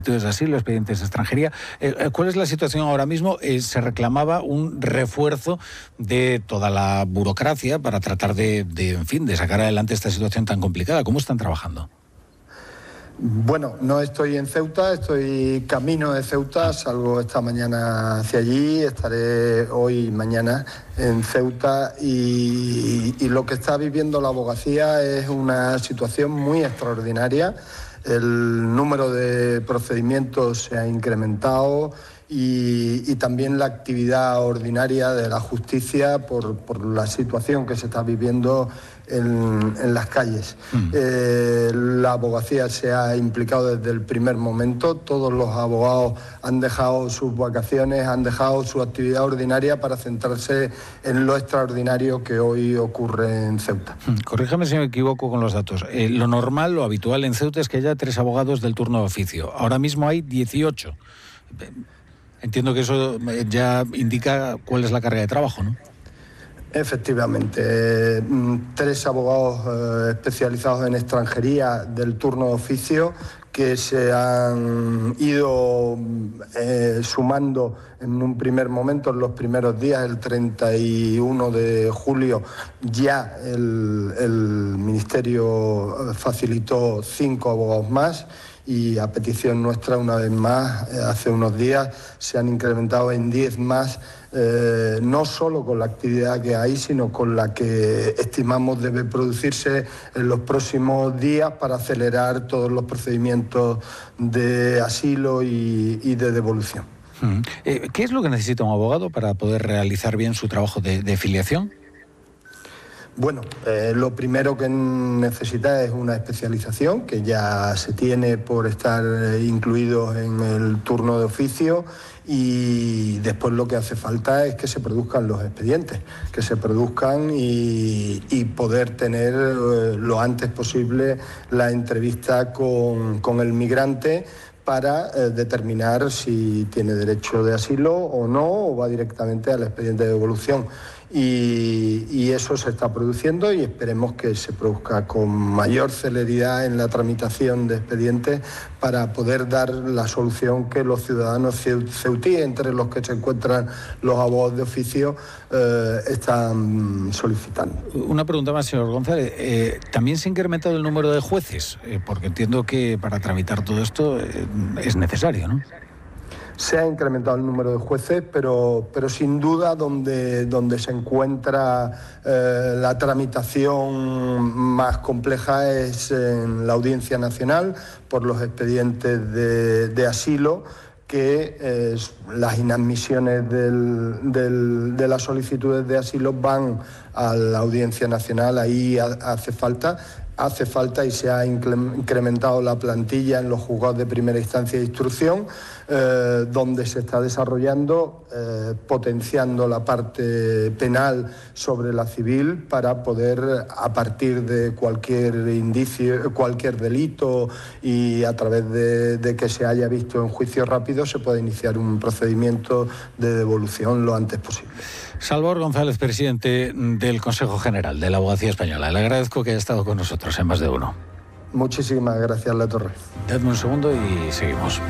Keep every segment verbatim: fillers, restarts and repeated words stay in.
de asilo, expedientes de extranjería. Eh, ¿Cuál es la situación ahora mismo? Eh, se reclamaba un refuerzo de toda la burocracia para tratar de, de, en fin, de sacar adelante esta situación tan complicada. ¿Cómo están trabajando? Bueno, no estoy en Ceuta, estoy camino de Ceuta, salgo esta mañana hacia allí, estaré hoy y mañana en Ceuta y, y lo que está viviendo la abogacía es una situación muy extraordinaria. El número de procedimientos se ha incrementado y, y también la actividad ordinaria de la justicia por, por la situación que se está viviendo en, en las calles. Mm. Eh, la abogacía se ha implicado desde el primer momento. Todos los abogados han dejado sus vacaciones, han dejado su actividad ordinaria para centrarse en lo extraordinario que hoy ocurre en Ceuta. Mm. Corríjame si me equivoco con los datos. Eh, lo normal, lo habitual en Ceuta es que haya tres abogados del turno de oficio. Ahora mismo hay dieciocho. Entiendo que eso ya indica cuál es la carga de trabajo, ¿no? Efectivamente, eh, tres abogados eh, especializados en extranjería del turno de oficio que se han ido eh, sumando en un primer momento, en los primeros días, el treinta y uno de julio, ya el, el Ministerio facilitó cinco abogados más. Y a petición nuestra, una vez más, hace unos días se han incrementado en diez más, eh, no solo con la actividad que hay, sino con la que estimamos debe producirse en los próximos días para acelerar todos los procedimientos de asilo y, y de devolución. Mm. Eh, ¿Qué es lo que necesita un abogado para poder realizar bien su trabajo de, de filiación? Bueno, eh, lo primero que necesita es una especialización que ya se tiene por estar incluidos en el turno de oficio y después lo que hace falta es que se produzcan los expedientes, que se produzcan y, y poder tener eh, lo antes posible la entrevista con, con el migrante para eh, determinar si tiene derecho de asilo o no, o va directamente al expediente de devolución. Y, y eso se está produciendo y esperemos que se produzca con mayor celeridad en la tramitación de expedientes para poder dar la solución que los ciudadanos ceutíes, entre los que se encuentran los abogados de oficio, eh, están solicitando. Una pregunta más, señor González. Eh, ¿También se ha incrementado el número de jueces? Eh, porque entiendo que para tramitar todo esto eh, es necesario, ¿no? Se ha incrementado el número de jueces, pero, pero sin duda donde, donde se encuentra eh, la tramitación más compleja es en la Audiencia Nacional por los expedientes de, de asilo, que eh, las inadmisiones del, del, de las solicitudes de asilo van a la Audiencia Nacional. Ahí ha, hace falta... Hace falta y se ha incrementado la plantilla en los juzgados de primera instancia de instrucción, eh, donde se está desarrollando, eh, potenciando la parte penal sobre la civil para poder, a partir de cualquier indicio, cualquier delito y a través de, de que se haya visto en juicio rápido, se pueda iniciar un procedimiento de devolución lo antes posible. Salvador González, presidente del Consejo General de la Abogacía Española. Le agradezco que haya estado con nosotros en Más de Uno. Muchísimas gracias, La Torre. Dadme un segundo y seguimos.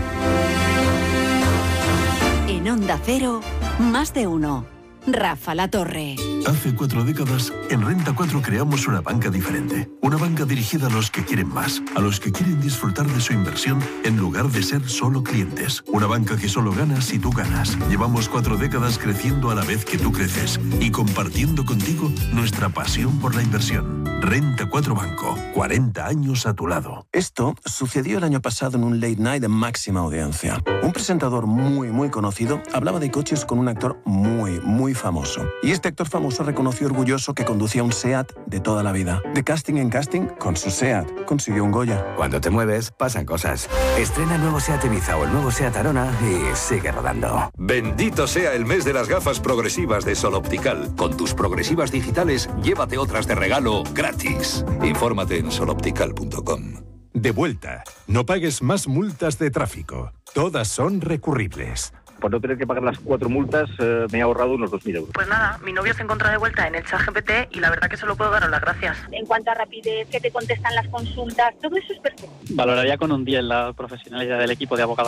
En Onda Cero, Más de Uno. Rafa La Torre. Hace cuatro décadas, en Renta cuatro creamos una banca diferente. Una banca dirigida a los que quieren más, a los que quieren disfrutar de su inversión en lugar de ser solo clientes. Una banca que solo gana si tú ganas. Llevamos cuatro décadas creciendo a la vez que tú creces y compartiendo contigo nuestra pasión por la inversión. Renta cuatro Banco, cuarenta años a tu lado. Esto sucedió el año pasado en un late night de máxima audiencia. Un presentador muy, muy conocido hablaba de coches con un actor muy, muy famoso. Y este actor famoso reconoció orgulloso que conducía un SEAT de toda la vida. De casting en casting, con su SEAT, consiguió un Goya. Cuando te mueves, pasan cosas. Estrena el nuevo SEAT Ibiza o el nuevo SEAT Arona y sigue rodando. Bendito sea el mes de las gafas progresivas de Sol Optical. Con tus progresivas digitales, llévate otras de regalo gratis. Infórmate en sol optical punto com. De vuelta. No pagues más multas de tráfico. Todas son recurribles. Por no tener que pagar las cuatro multas, eh, me he ahorrado unos dos mil euros. Pues nada, mi novio se encontró de vuelta en el ChatGPT y la verdad que solo puedo daros las gracias. En cuanto a rapidez, que te contestan las consultas, todo eso es perfecto. Valoraría con un diez la profesionalidad del equipo de abogados.